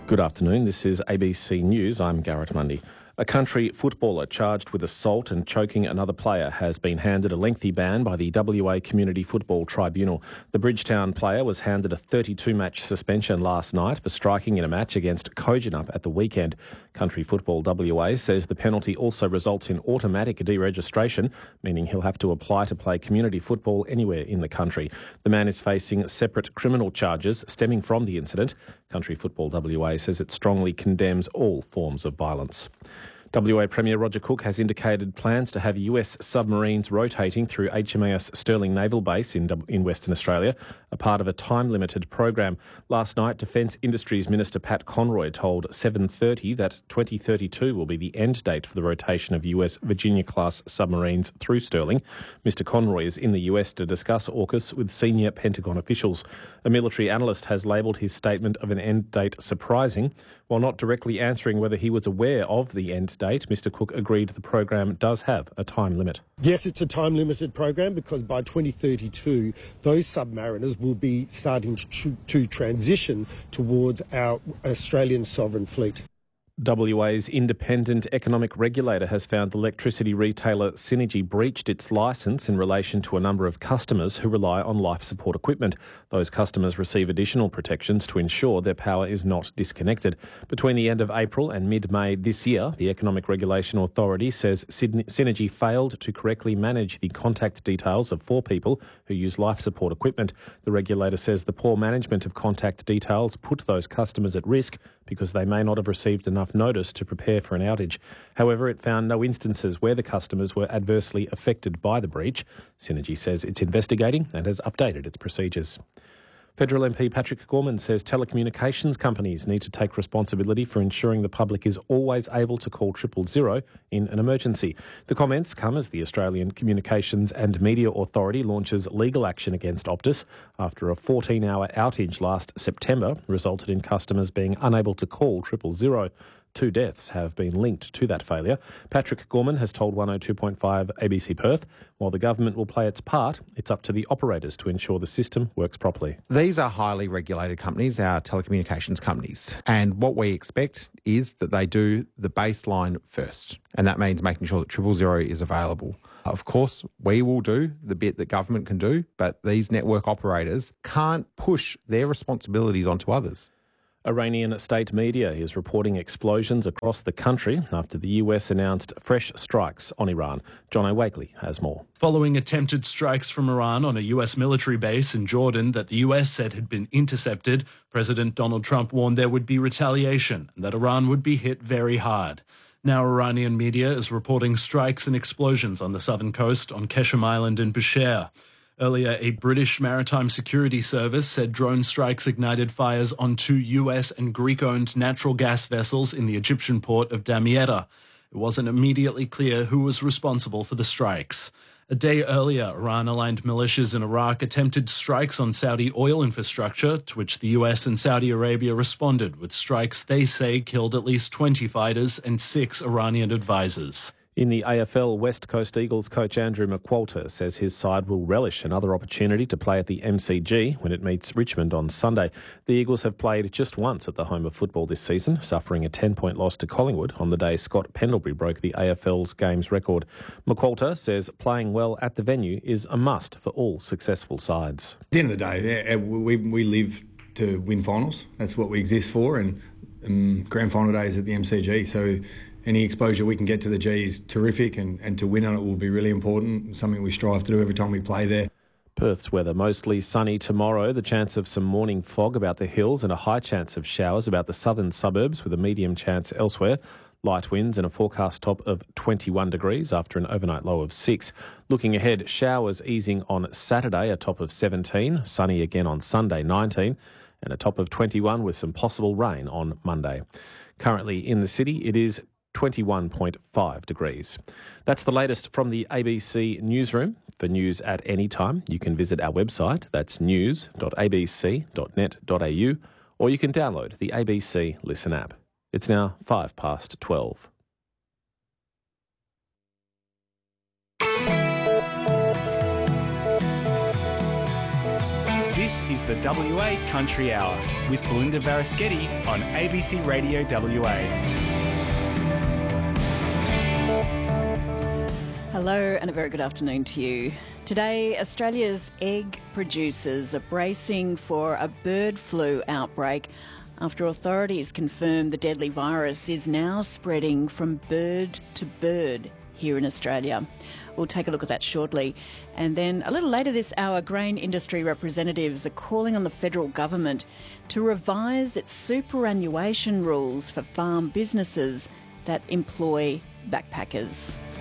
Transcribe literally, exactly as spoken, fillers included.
Good afternoon. This is A B C News. I'm Garrett Mundy. A country footballer charged with assault and choking another player has been handed a lengthy ban by the W A Community Football Tribunal. The Bridgetown player was handed a thirty-two match suspension last night for striking in a match against Kojonup at the weekend. Country Football W A says the penalty also results in automatic deregistration, meaning he'll have to apply to play community football anywhere in the country. The man is facing separate criminal charges stemming from the incident. Country Football W A says it strongly condemns all forms of violence. W A Premier Roger Cook has indicated plans to have U S submarines rotating through H M A S Stirling Naval Base in, in Western Australia, a part of a time-limited program. Last night, Defence Industries Minister Pat Conroy told seven thirty that twenty thirty-two will be the end date for the rotation of U S Virginia-class submarines through Stirling. Mister Conroy is in the U S to discuss AUKUS with senior Pentagon officials. A military analyst has labelled his statement of an end date surprising. While not directly answering whether he was aware of the end date, Mister Cook agreed the program does have a time limit. Yes, it's a time-limited program because by twenty thirty-two, those submariners will be starting to, to transition towards our Australian sovereign fleet. W A's independent economic regulator has found electricity retailer Synergy breached its licence in relation to a number of customers who rely on life support equipment. Those customers receive additional protections to ensure their power is not disconnected. Between the end of April and mid-May this year, the Economic Regulation Authority says Synergy failed to correctly manage the contact details of four people who use life support equipment. The regulator says the poor management of contact details put those customers at risk because they may not have received enough notice to prepare for an outage. However, it found no instances where the customers were adversely affected by the breach. Synergy says it's investigating and has updated its procedures. Federal M P Patrick Gorman says telecommunications companies need to take responsibility for ensuring the public is always able to call triple zero in an emergency. The comments come as the Australian Communications and Media Authority launches legal action against Optus after a fourteen-hour outage last September resulted in customers being unable to call triple zero. Two deaths have been linked to that failure. Patrick Gorman has told one oh two point five A B C Perth, while the government will play its part, it's up to the operators to ensure the system works properly. These are highly regulated companies, our telecommunications companies. And what we expect is that they do the baseline first. And that means making sure that triple zero is available. Of course, we will do the bit that government can do, but these network operators can't push their responsibilities onto others. Iranian state media is reporting explosions across the country after the U S announced fresh strikes on Iran. John O'Wakely has more. Following attempted strikes from Iran on a U S military base in Jordan that the U S said had been intercepted, President Donald Trump warned there would be retaliation and that Iran would be hit very hard. Now Iranian media is reporting strikes and explosions on the southern coast on Keshem Island and Bushehr. Earlier, a British maritime security service said drone strikes ignited fires on two U S and Greek-owned natural gas vessels in the Egyptian port of Damietta. It wasn't immediately clear who was responsible for the strikes. A day earlier, Iran-aligned militias in Iraq attempted strikes on Saudi oil infrastructure, to which the U S and Saudi Arabia responded with strikes they say killed at least twenty fighters and six Iranian advisors. In the A F L, West Coast Eagles coach Andrew McQualter says his side will relish another opportunity to play at the M C G when it meets Richmond on Sunday. The Eagles have played just once at the home of football this season, suffering a ten-point loss to Collingwood on the day Scott Pendlebury broke the A F L's games record. McQualter says playing well at the venue is a must for all successful sides. At the end of the day, we, we live to win finals. That's what we exist for, and um, grand final day is at the M C G, so any exposure we can get to the G is terrific, and, and to win on it will be really important, something we strive to do every time we play there. Perth's weather mostly sunny tomorrow, the chance of some morning fog about the hills and a high chance of showers about the southern suburbs with a medium chance elsewhere. Light winds and a forecast top of twenty-one degrees after an overnight low of six. Looking ahead, showers easing on Saturday, a top of seventeen, sunny again on Sunday, nineteen, and a top of twenty-one with some possible rain on Monday. Currently in the city, it is twenty-one point five degrees. That's the latest from the A B C newsroom. For news at any time, you can visit our website. That's news dot a b c dot net dot a u, or you can download the A B C Listen app. It's now five past twelve. This is the W A Country Hour with Belinda Varaschetti on A B C Radio W A. Hello and a very good afternoon to you. Today, Australia's egg producers are bracing for a bird flu outbreak after authorities confirm the deadly virus is now spreading from bird to bird here in Australia. We'll take a look at that shortly. And then a little later this hour, grain industry representatives are calling on the federal government to revise its superannuation rules for farm businesses that employ backpackers.